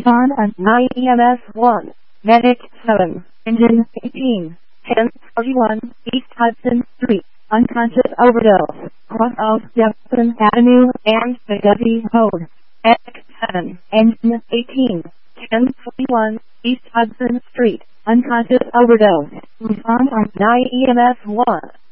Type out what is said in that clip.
Respond on 9 EMS 1. Medic 7. Engine 18. 1041 East Hudson Street. Unconscious overdose. Cross of Jefferson Avenue and McGuffey Road. X7. Engine 18. 1041 East Hudson Street. Unconscious overdose. Respond on 9 EMS 1.